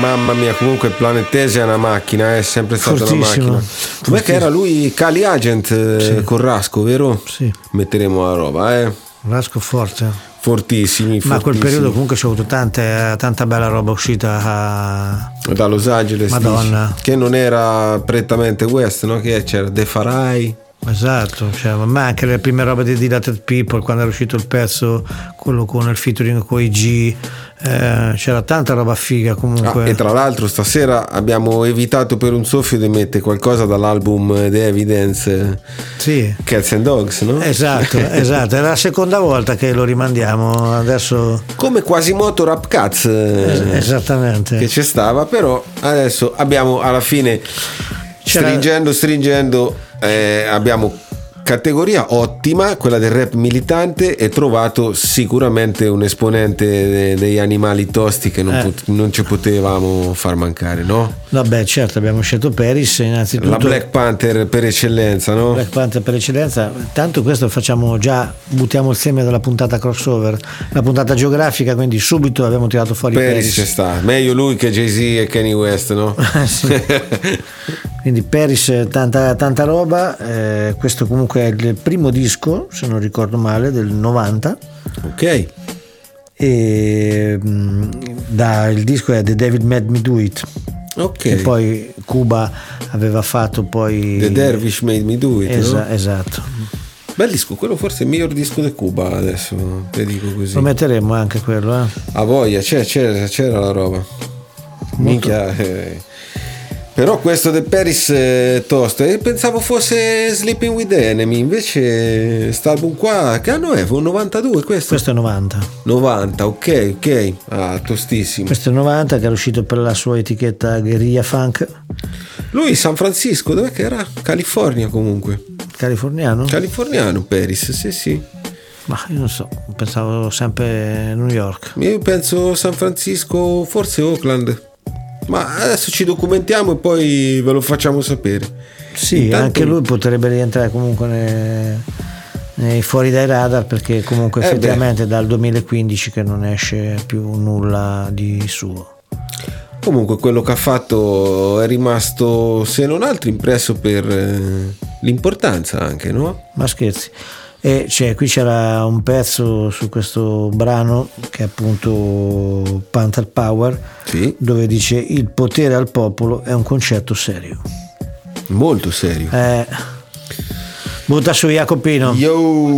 mamma mia, comunque Planetese è una macchina, è sempre stata fortissimo, una macchina. Com'è che era lui? Cali Agent, Sì. con Rasco, vero? Sì, Metteremo la roba, Rasco forte. fortissimi. Ma quel fortissimi. periodo comunque c'è avuto tanta bella roba uscita Da Los Angeles, Madonna. dici? Che non era prettamente West, no? Che c'era The Farai. esatto, cioè, ma anche le prime robe di Dilated People, quando era uscito il pezzo, quello con il featuring con i G, c'era tanta roba figa comunque. E tra l'altro stasera abbiamo evitato per un soffio di mettere qualcosa dall'album The Evidence, Sì, Cats and Dogs, no? esatto, è la seconda volta che lo rimandiamo adesso. Come Quasimoto Rap Cats, Esattamente. che ci stava, però adesso abbiamo alla fine, stringendo, abbiamo categoria ottima, quella del rap militante, e trovato sicuramente un esponente degli animali tosti che non ci potevamo far mancare, no? Vabbè, certo, abbiamo scelto Paris innanzitutto. La Black Panther per eccellenza, no? Black Panther per eccellenza. Tanto questo facciamo già, buttiamo il seme della puntata crossover, la puntata geografica, quindi subito abbiamo tirato fuori Paris c'è sta, meglio lui che Jay-Z e Kanye West, no? Sì. Quindi Paris, tanta roba. Questo comunque è il primo disco, se non ricordo male, del 90. Ok. E il disco è The David Made Me Do It. Ok. E poi Cuba aveva fatto poi The Dervish Made Me Do It, no? Esatto. Bel disco, quello forse è il miglior disco di Cuba, adesso te dico così. Lo metteremo anche quello, A voglia, c'era la roba. Minchia. Però questo del Paris è tosto, e pensavo fosse Sleeping with the Enemy, invece st'album qua, che anno è? Un 92 questo? Questo è 90. 90, ok. Ah, tostissimo. Questo è 90, che era uscito per la sua etichetta Guerrilla Funk. Lui San Francisco, dov'è che era? California comunque. Californiano? Californiano Paris, sì. Ma io non so, pensavo sempre New York. Io penso San Francisco, forse Oakland. Ma adesso ci documentiamo e poi ve lo facciamo sapere. Sì, intanto, anche lui potrebbe rientrare comunque nei fuori dai radar, perché comunque effettivamente dal 2015 che non esce più nulla di suo. Comunque quello che ha fatto è rimasto, se non altro, impresso per l'importanza anche, no? Ma scherzi. E qui c'era un pezzo su questo brano che è appunto Panther Power, Sì. dove dice: il potere al popolo è un concetto serio. Molto serio. Butta su Jacopino. Yo!